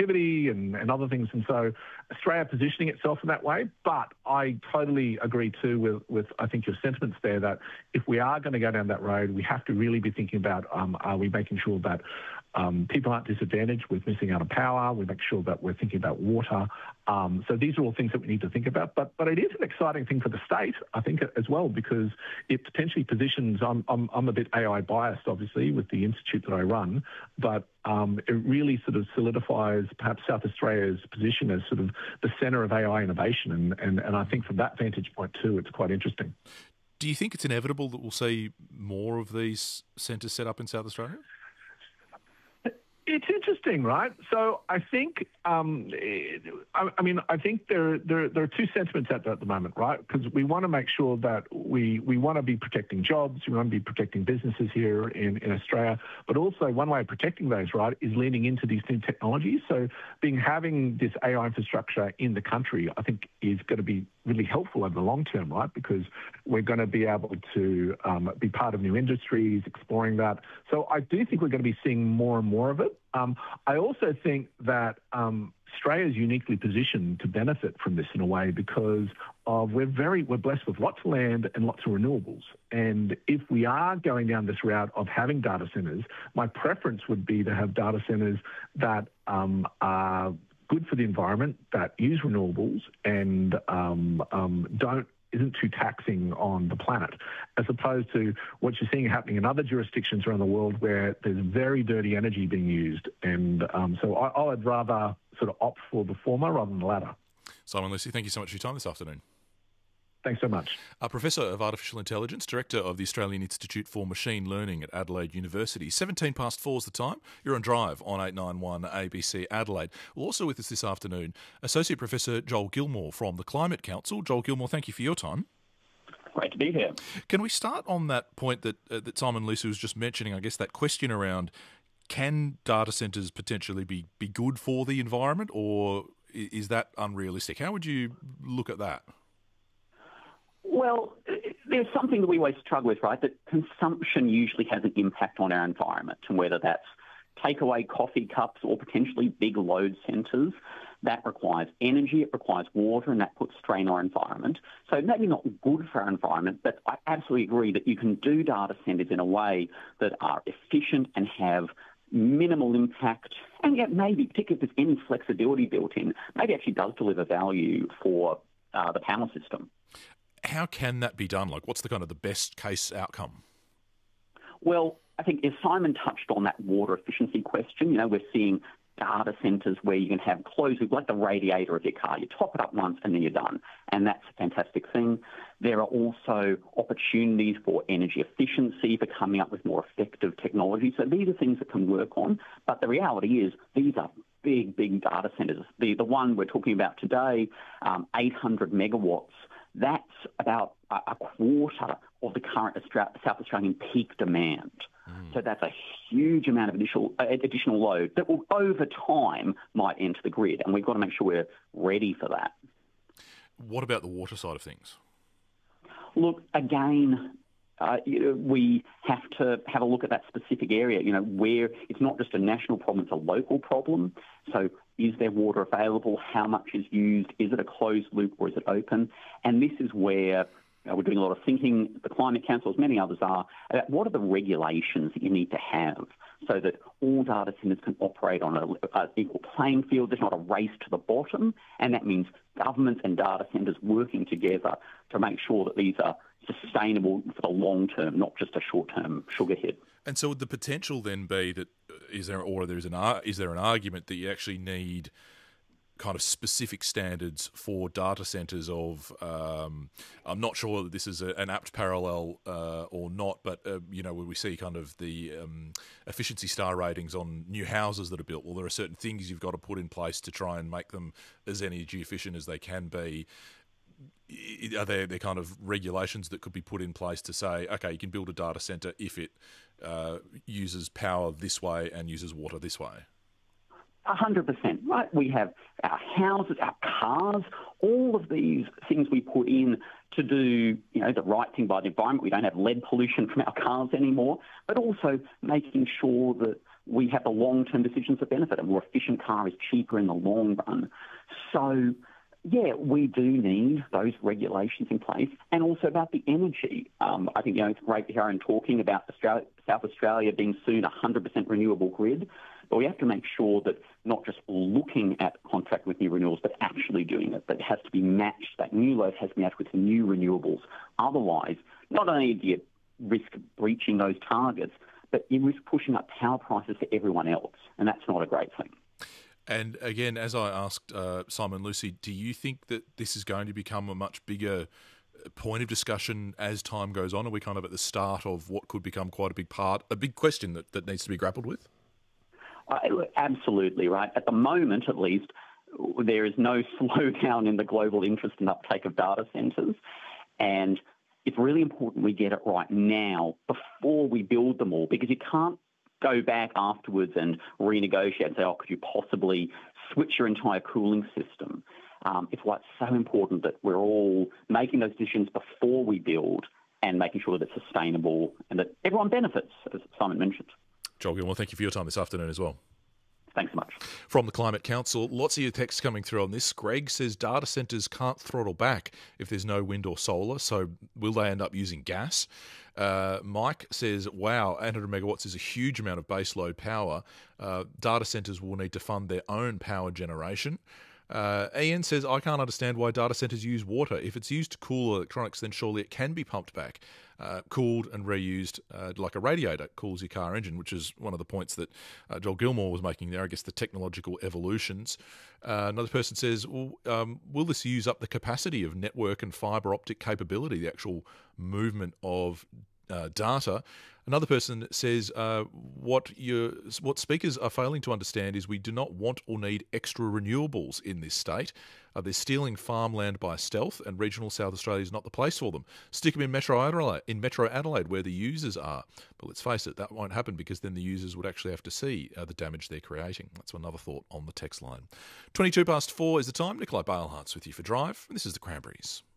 connectivity and other things. And so Australia positioning itself in that way. But I totally agree too with I think your sentiments there that if we are going to go down that road, we have to really be thinking about are we making sure that people aren't disadvantaged with missing out on power. We make sure that we're thinking about water. So these are all things that we need to think about. But it is an exciting thing for the state, I think, as well, because it potentially positions. I'm a bit AI biased, obviously, with the institute that I run, but it really sort of solidifies perhaps South Australia's position as sort of the centre of AI innovation. And I think from that vantage point too, it's quite interesting. Do you think it's inevitable that we'll see more of these centres set up in South Australia? It's interesting, right? So I think, I think there are two sentiments at the moment, right? Because we want to make sure that we want to be protecting jobs, we want to be protecting businesses here in Australia, but also one way of protecting those, right, is leaning into these new technologies. So having this AI infrastructure in the country, I think, is going to be really helpful over the long term, right? Because we're going to be able to be part of new industries, exploring that. So I do think we're going to be seeing more and more of it. I also think that Australia is uniquely positioned to benefit from this in a way because we're blessed with lots of land and lots of renewables. And if we are going down this route of having data centres, my preference would be to have data centres that are good for the environment, that use renewables and isn't too taxing on the planet, as opposed to what you're seeing happening in other jurisdictions around the world where there's very dirty energy being used. And so I'd rather sort of opt for the former rather than the latter. Simon Lucy, thank you so much for your time this afternoon. Thanks so much. Professor of Artificial Intelligence, Director of the Australian Institute for Machine Learning at Adelaide University. 4:17 is the time. You're on Drive on 891 ABC Adelaide. Well, also with us this afternoon, Associate Professor Joel Gilmore from the Climate Council. Joel Gilmore, thank you for your time. Great to be here. Can we start on that point that Simon Lucy was just mentioning, I guess, that question around can data centres potentially be good for the environment, or is that unrealistic? How would you look at that? Well, there's something that we always struggle with, right? That consumption usually has an impact on our environment, and whether that's takeaway coffee cups or potentially big load centres, that requires energy, it requires water, and that puts strain on our environment. So maybe not good for our environment, but I absolutely agree that you can do data centres in a way that are efficient and have minimal impact, and yet maybe, particularly if there's any flexibility built in, maybe actually does deliver value for the power system. How can that be done? Like, what's the kind of the best case outcome? Well, I think as Simon touched on that water efficiency question, we're seeing data centres where you can have closed loop, like the radiator of your car. You top it up once and then you're done. And that's a fantastic thing. There are also opportunities for energy efficiency, for coming up with more effective technology. So these are things that can work on. But the reality is these are big data centres. The one we're talking about today, 800 megawatts, that's about a quarter of the current South Australian peak demand. So that's a huge amount of additional load that will, over time, might enter the grid. And we've got to make sure we're ready for that. What about the water side of things? Look, again, we have to have a look at that specific area, where it's not just a national problem, it's a local problem. So is there water available? How much is used? Is it a closed loop or is it open? And this is where we're doing a lot of thinking, the Climate Council, as many others are, about what are the regulations that you need to have so that all data centres can operate on an equal playing field. There's not a race to the bottom, and that means governments and data centres working together to make sure that these are sustainable for the long term, not just a short-term sugar hit. And so would the potential then be that is there an argument that you actually need kind of specific standards for data centres of, I'm not sure that this is an apt parallel or not, but, when we see kind of the efficiency star ratings on new houses that are built, well, there are certain things you've got to put in place to try and make them as energy efficient as they can be. Are there kind of regulations that could be put in place to say, okay, you can build a data centre if it uses power this way and uses water this way? 100%, right? We have our houses, our cars, all of these things we put in to do, the right thing by the environment. We don't have lead pollution from our cars anymore, but also making sure that we have the long-term decisions that benefit. A more efficient car is cheaper in the long run. So, yeah, we do need those regulations in place, and also about the energy. I think, it's great to hear Aaron talking about South Australia being soon a 100% renewable grid, but we have to make sure that not just looking at contract with new renewables, but actually doing it. That it has to be matched, that new load has to be matched with new renewables. Otherwise, not only do you risk breaching those targets, but you risk pushing up power prices for everyone else, and that's not a great thing. And again, as I asked Simon Lucy, do you think that this is going to become a much bigger point of discussion as time goes on? Are we kind of at the start of what could become quite a big question that needs to be grappled with? Absolutely, right. At the moment, at least, there is no slowdown in the global interest and uptake of data centres. And it's really important we get it right now before we build them all, because you can't go back afterwards and renegotiate and say, could you possibly switch your entire cooling system? It's why it's so important that we're all making those decisions before we build and making sure that it's sustainable and that everyone benefits, as Simon mentioned. Joel Gilmore, thank you for your time this afternoon as well. Thanks so much. From the Climate Council, lots of your texts coming through on this. Greg says data centres can't throttle back if there's no wind or solar, so will they end up using gas? Mike says, wow, 800 megawatts is a huge amount of baseload power. Data centres will need to fund their own power generation. Ian says, I can't understand why data centres use water. If it's used to cool electronics, then surely it can be pumped back, cooled and reused like a radiator cools your car engine, which is one of the points that Joel Gilmore was making there, I guess the technological evolutions. Another person says, will this use up the capacity of network and fibre optic capability, the actual movement of data? Another person says, what speakers are failing to understand is we do not want or need extra renewables in this state. They're stealing farmland by stealth, and regional South Australia is not the place for them. Stick them in Metro Adelaide, where the users are. But let's face it, that won't happen, because then the users would actually have to see the damage they're creating. That's another thought on the text line. 4:22 is the time. Nikolai Balehartz with you for Drive, and this is the Cranberries.